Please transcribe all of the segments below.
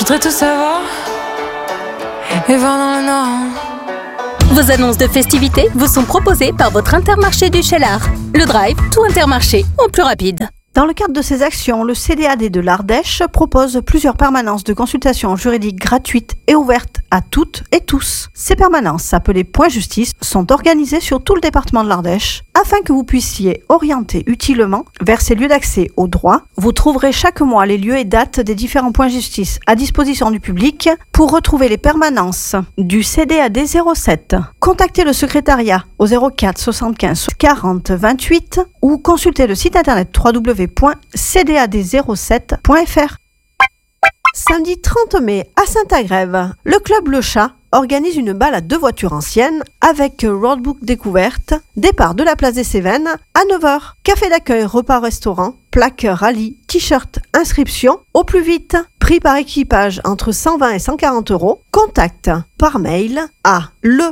voudrais tout savoir et voir dans le noir. Vos annonces de festivités vous sont proposées par votre Intermarché du Cheylard. Le Drive, tout Intermarché, en plus rapide. Dans le cadre de ces actions, le CDAD de l'Ardèche propose plusieurs permanences de consultation juridique gratuites et ouvertes à toutes et tous. Ces permanences, appelées Point Justice, sont organisées sur tout le département de l'Ardèche afin que vous puissiez orienter utilement vers ces lieux d'accès au droit. Vous trouverez chaque mois les lieux et dates des différents points justice à disposition du public. Pour retrouver les permanences du CDAD 07, contactez le secrétariat au 04 75 40 28 ou consultez le site internet www.cdad07.fr. Samedi 30 mai à Saint-Agrève, le club Le Chat organise une balade de voitures anciennes avec roadbook découverte, départ de la place des Cévennes à 9h. Café d'accueil, repas-restaurant, plaque rallye, t-shirt, inscription au plus vite. Prix par équipage entre 120 et 140 euros. Contact par mail à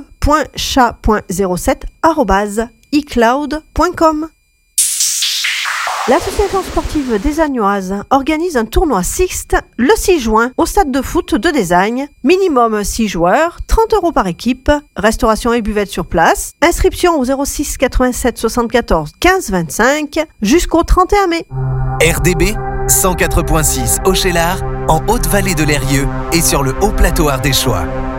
le.chat.07@icloud.com. L'association sportive des Agnoises organise un tournoi Sixte le 6 juin au stade de foot de Désagne. Minimum 6 joueurs, 30 euros par équipe, restauration et buvette sur place. Inscription au 06 87 74 15 25 jusqu'au 31 mai. RDB 104.6 au Cheylard, en Haute-Vallée de l'Eyrieux et sur le haut plateau ardéchois.